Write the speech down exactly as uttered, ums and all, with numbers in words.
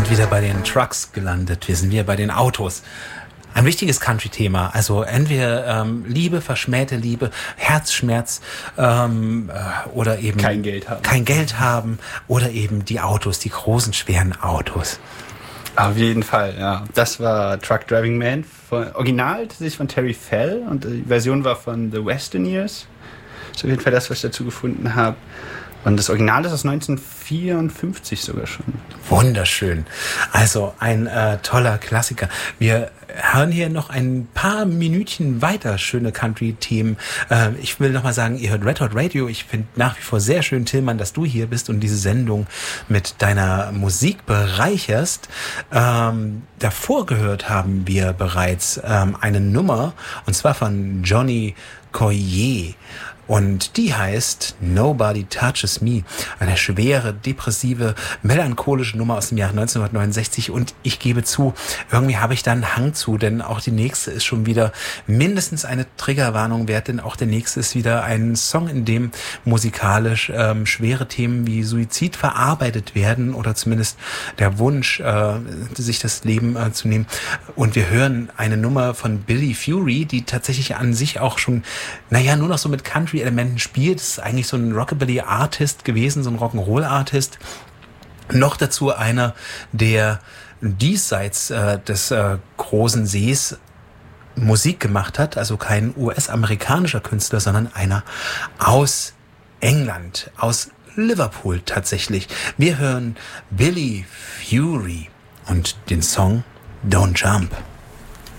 sind wieder bei den Trucks gelandet, wir sind wieder bei den Autos. Ein wichtiges Country-Thema, also entweder ähm, Liebe, verschmähte Liebe, Herzschmerz ähm, äh, oder eben kein Geld haben. kein Geld haben oder eben die Autos, die großen, schweren Autos. Auf jeden Fall, ja. Das war Truck Driving Man, von, original tatsächlich von Terry Fell und die Version war von The Westerniers. Das ist auf jeden Fall das, was ich dazu gefunden habe. Und das Original ist aus neunzehnhundertvierundfünfzig sogar schon. Wunderschön. Also ein äh, toller Klassiker. Wir hören hier noch ein paar Minütchen weiter schöne Country-Themen. Äh, ich will nochmal sagen, ihr hört Red Hot Radio. Ich finde nach wie vor sehr schön, Tillmann, dass du hier bist und diese Sendung mit deiner Musik bereicherst. Ähm, davor gehört haben wir bereits ähm, eine Nummer, und zwar von Johnny Coyer. Und die heißt Nobody Touches Me. Eine schwere, depressive, melancholische Nummer aus dem Jahr neunzehnhundertneunundsechzig. Und ich gebe zu, irgendwie habe ich da einen Hang zu, denn auch die nächste ist schon wieder mindestens eine Triggerwarnung wert, denn auch der nächste ist wieder ein Song, in dem musikalisch ähm, schwere Themen wie Suizid verarbeitet werden oder zumindest der Wunsch, äh, sich das Leben äh, zu nehmen. Und wir hören eine Nummer von Billy Fury, die tatsächlich an sich auch schon, naja, nur noch so mit Country Elementen spielt. Das ist eigentlich so ein Rockabilly-Artist gewesen, so ein Rock'n'Roll-Artist. Noch dazu einer, der diesseits äh, des äh, großen Sees Musik gemacht hat, also kein U S-amerikanischer Künstler, sondern einer aus England, aus Liverpool tatsächlich. Wir hören Billy Fury und den Song Don't Jump.